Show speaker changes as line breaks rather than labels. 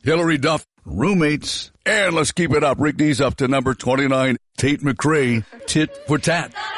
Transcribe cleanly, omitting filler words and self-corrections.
Hillary Duff, roommates. And let's keep it up. Rick D's up to number 29. Tate McRae, tit for tat.